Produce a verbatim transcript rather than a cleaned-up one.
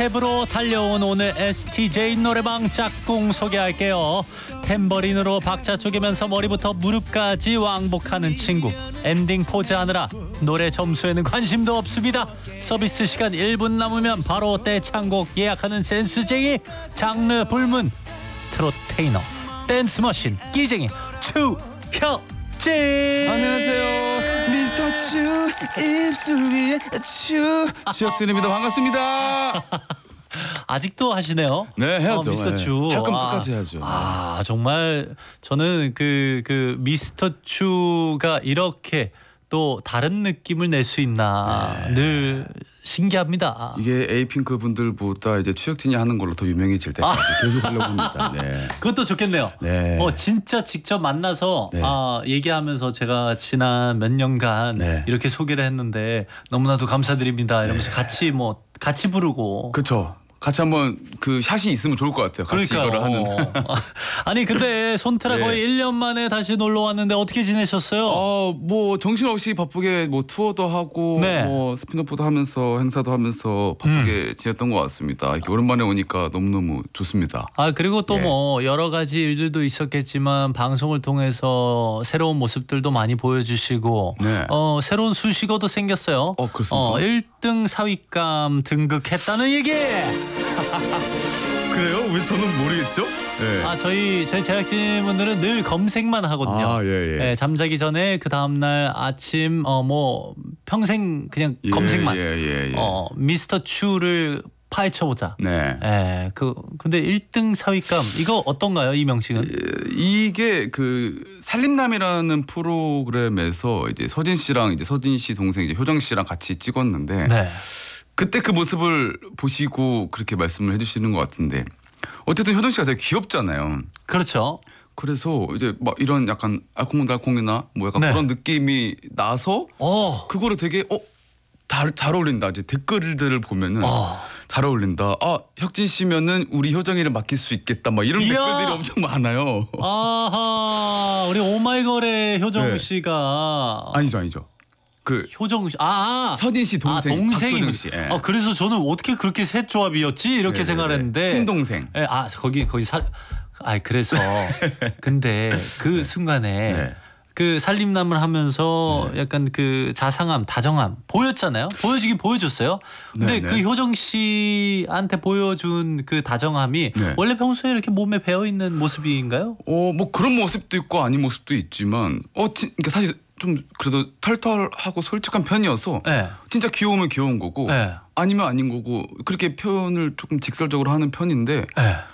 스텝으로 달려온 오늘 에스티제이 노래방 짝꿍 소개할게요. 탬버린으로 박자 쪼개면서 머리부터 무릎까지 왕복하는 친구. 엔딩 포즈 하느라 노래 점수에는 관심도 없습니다. 서비스 시간 일 분 남으면 바로 떼창곡 예약하는 센스쟁이. 장르 불문 트로테이너 댄스머신 끼쟁이 추혁진. 안녕하세요, 미스터 츄 입술 위에 츄 추혁진입니다. 반갑습니다. 아직도 하시네요. 네, 해야죠. 어, 미스터 네. 츄. 할 거면 아, 끝까지 해야죠. 아 정말 저는 그, 그 미스터 츄가 이렇게 또 다른 느낌을 낼 수 있나 네. 늘 신기합니다. 이게 에이핑크 분들보다 이제 추혁진이 하는 걸로 더 유명해질 때까지 아. 계속 하려고 합니다. 네. 그것도 좋겠네요. 네. 어 진짜 직접 만나서 네. 아, 얘기하면서 제가 지난 몇 년간 네. 이렇게 소개를 했는데 너무나도 감사드립니다 이러면서 네. 같이 뭐 같이 부르고. 그렇죠. 같이 한번 그 샷이 있으면 좋을 것 같아요. 같이 그러니까요. 이거를 하는. 아니 근데 손트라 네. 거의 일 년 만에 다시 놀러 왔는데 어떻게 지내셨어요? 어, 뭐 정신없이 바쁘게 뭐 투어도 하고 네. 뭐 스피노프도 하면서 행사도 하면서 바쁘게 음. 지냈던 것 같습니다. 이렇게 오랜만에 오니까 너무너무 좋습니다. 아 그리고 또 예. 뭐 여러 가지 일들도 있었겠지만 방송을 통해서 새로운 모습들도 많이 보여주시고 네. 어 새로운 수식어도 생겼어요. 어, 그렇습니까? 어, 일 등 사윗감 등극했다는 얘기. 그래요? 왜 저는 모르겠죠? 네. 아 저희 저희 제작진분들은 늘 검색만 하거든요. 아, 예, 예. 네, 잠자기 전에 그 다음 날 아침 어 뭐 평생 그냥 예, 검색만. 예, 예, 예. 어 미스터 츄를 파헤쳐보자. 네. 예, 그 근데 일 등 사윗감 이거 어떤가요, 이 명칭은? 이게 그 살림남이라는 프로그램에서 이제 서진 씨랑 이제 서진 씨 동생 이제 효정 씨랑 같이 찍었는데 네. 그때 그 모습을 보시고 그렇게 말씀을 해주시는 것 같은데 어쨌든 효정 씨가 되게 귀엽잖아요. 그렇죠. 그래서 이제 막 이런 약간 알콩달콩이나 뭐 약간 네. 그런 느낌이 나서 어. 그거를 되게 어 잘 잘 어울린다. 이제 댓글들을 보면은 어. 잘 어울린다. 아 혁진 씨면은 우리 효정이를 맡길 수 있겠다. 막 이런 이야. 댓글들이 엄청 많아요. 아하. 우리 오마이걸의 효정 네. 씨가 아니죠, 아니죠. 그 효정 씨. 아, 아. 서진 씨 동생, 아, 동생이. 박효정 씨. 예. 아, 그래서 저는 어떻게 그렇게 셋 조합이었지? 이렇게 네, 생각을 네, 네. 했는데. 친동생. 예, 아, 거기 거기 살 아, 그래서 근데 그 순간에 네. 그 살림남을 하면서 약간 그 자상함, 다정함 보였잖아요. 보여주긴 보여줬어요. 근데 네, 네. 그 효정 씨한테 보여준 그 다정함이 네. 원래 평소에 이렇게 몸에 배어 있는 모습인가요? 어, 뭐 그런 모습도 있고 아닌 모습도 있지만 어, 진, 그러니까 사실 좀 그래도 털털하고 솔직한 편이어서 네. 진짜 귀여우면 귀여운 거고 네. 아니면 아닌 거고 그렇게 표현을 조금 직설적으로 하는 편인데 네.